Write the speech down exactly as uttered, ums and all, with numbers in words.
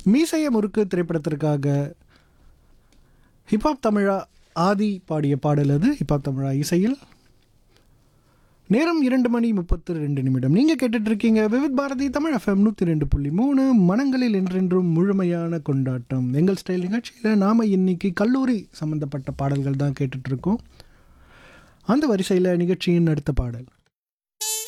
மீசைய முறுக்கு திரைப்படத்திற்காக ஹிப்ஹாப் தமிழா ஆதி பாடிய பாடல் அது. ஹிப்ஹாப் தமிழா இசையில். நேரம் இரண்டு மணி முப்பத்து ரெண்டு நிமிடம். நீங்கள் கேட்டுட்ருக்கீங்க விவித் பாரதி தமிழ் எஃப்எம் நூற்றி ரெண்டு புள்ளி மூணு. மனங்களில் என்றென்றும் முழுமையான கொண்டாட்டம். எங்கள் ஸ்டைல் நிகழ்ச்சியில் நாம் இன்னைக்கு கல்லூரி சம்மந்தப்பட்ட பாடல்கள் தான் கேட்டுட்ருக்கோம். அந்த வரிசையில் நிகழ்ச்சியின் அடுத்த பாடல்